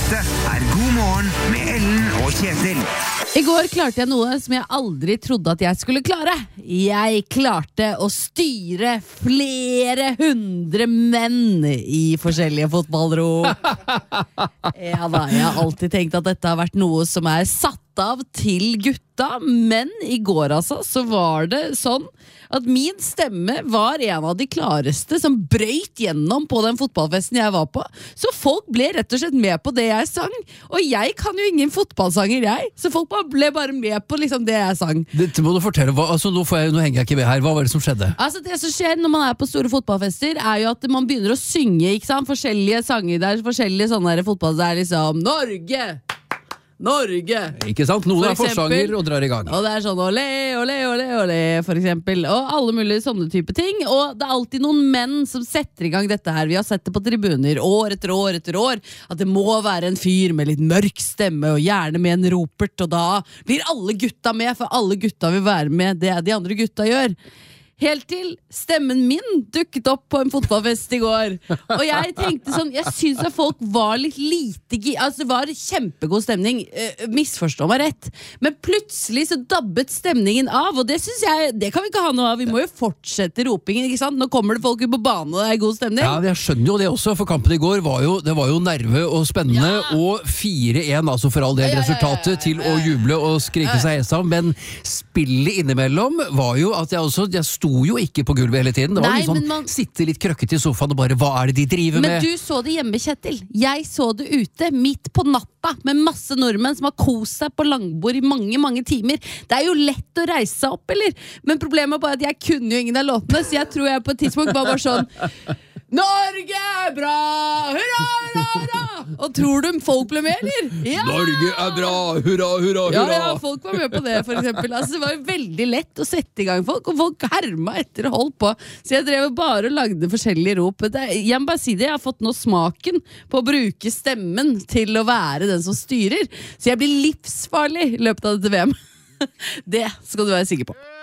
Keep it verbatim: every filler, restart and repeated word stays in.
Dette er God morgen med Ellen og Kjetil. I går klarte jeg noe som jeg aldri trodde at jeg skulle klare. Jeg klarte å styre flere hundre menn i forskjellige fotballrom. Ja da, jeg har alltid tenkt at dette har vært noe som er satt av til gutta, men i går altså så var det sånn at min stemme var en av de klareste som brøyt gjennom på den fotballfesten jeg var på. Så folk ble rett og slett med på det jeg sang, og jeg kan jo ingen fotballsanger jeg, så folk ble bare med på liksom det jeg sang. Dette må du fortelle, hva, altså, nå, får jeg, nå henger jeg ikke med her, hva var det som skjedde? Altså det som skjer når man er på store fotballfester er jo at man begynner å synge, ikke sant? Forskjellige sanger der, forskjellige sånne der fotball, det er liksom Norge! Norge! Ikke sant? Noen For er forsanger eksempel, og drar i gang. Og det er sånn olé, olé, olé, olé, for eksempel. Og alle mulige sånne type ting. Og det er alltid noen menn som setter i gang dette her. Vi har sett det på tribuner år etter år etter år. At det må være en fyr med litt mørk stemme, og gjerne med en ropert. Og da blir alle gutta med, for alle gutta vil være med det de andre gutta gjør. Helt til stemmen min dukket opp på en fotballfest i går. Og jeg tenkte sånn, jeg synes at folk var litt lite gi- Altså det var kjempegod stemning, uh, misforstå meg rett. Men plutselig så dabbet stemningen av, og det synes jeg, det kan vi ikke ha noe av. Vi må jo fortsette ropingen, ikke sant? Nå kommer det folk ut på banen, og det er god stemning. Ja, jeg skjønner jo det også, for kampen i går var jo, det var jo nerve og spennende, Ja. og fire en, altså for all del Ja, ja, ja, ja, resultatet, til å juble og skrike seg hesa, men spillet innimellom var jo at jeg også, jeg sto jo ikke på gulvet hele tiden. Det var Nei, litt sånn, men man- sitte litt krøkket i sofaen og bare, hva er det de driver Men med? du så det hjemme, Kjetil. Jeg så det ute, midt på natta, med masse nordmenn som har kost seg på langbord i mange, mange timer. Det er jo lett å reise seg opp, eller? Men problemet er bare at jeg kunne jo ingen av låtene, så jeg tror jeg på et tidspunkt var bare sånn Norge er bra! Hurra, hurra, hurra! Og tror du folk ble med, eller? Ja! Norge er bra! Hurra, hurra, Ja, hurra! ja, folk var med på det, for eksempel. Altså, det var jo veldig lett å sette i gang folk, og folk herma etter og holdt på. Så jeg drev bare og lagde forskjellige rop. Det, jeg må bare si det, jeg har fått nå smaken på å bruke stemmen til å være den som styrer. Så jeg blir livsfarlig i løpet av dette V M. Det skal du være sikker på.